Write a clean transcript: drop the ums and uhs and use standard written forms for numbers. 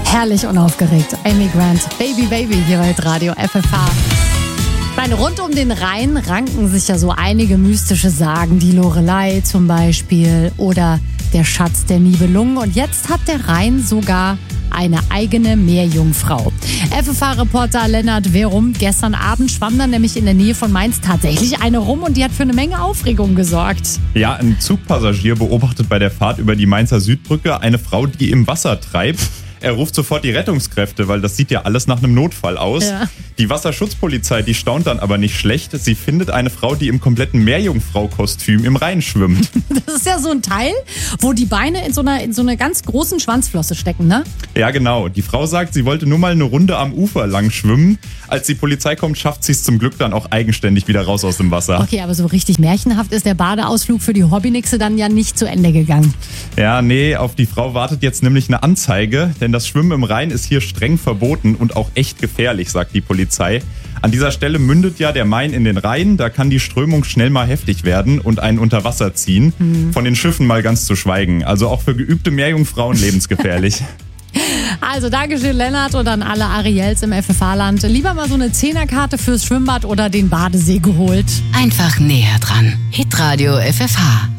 Herrlich unaufgeregt. Amy Grant, Baby Baby hier bei Radio FFH. Ich meine, rund um den Rhein ranken sich ja so einige mystische Sagen. Die Lorelei zum Beispiel oder der Schatz der Nibelungen. Und jetzt hat der Rhein sogar eine eigene Meerjungfrau. FFH-Reporter Lennart Werum, gestern Abend schwamm dann nämlich in der Nähe von Mainz tatsächlich eine rum und die hat für eine Menge Aufregung gesorgt. Ja, ein Zugpassagier beobachtet bei der Fahrt über die Mainzer Südbrücke eine Frau, die im Wasser treibt. Er ruft sofort die Rettungskräfte, weil das sieht ja alles nach einem Notfall aus. Ja. Die Wasserschutzpolizei, die staunt dann aber nicht schlecht. Sie findet eine Frau, die im kompletten Meerjungfrau-Kostüm im Rhein schwimmt. Das ist ja so ein Teil, wo die Beine in so einer ganz großen Schwanzflosse stecken, ne? Ja, genau. Die Frau sagt, sie wollte nur mal eine Runde am Ufer lang schwimmen. Als die Polizei kommt, schafft sie es zum Glück dann auch eigenständig wieder raus aus dem Wasser. Okay, aber so richtig märchenhaft ist der Badeausflug für die Hobbynixe dann ja nicht zu Ende gegangen. Ja, nee, auf die Frau wartet jetzt nämlich eine Anzeige, denn das Schwimmen im Rhein ist hier streng verboten und auch echt gefährlich, sagt die Polizei. An dieser Stelle mündet ja der Main in den Rhein, da kann die Strömung schnell mal heftig werden und einen unter Wasser ziehen. Von den Schiffen mal ganz zu schweigen. Also auch für geübte Meerjungfrauen lebensgefährlich. Also Dankeschön, Lennart, und an alle Ariels im FFH-Land. Lieber mal so eine 10er-Karte fürs Schwimmbad oder den Badesee geholt. Einfach näher dran. Hitradio FFH.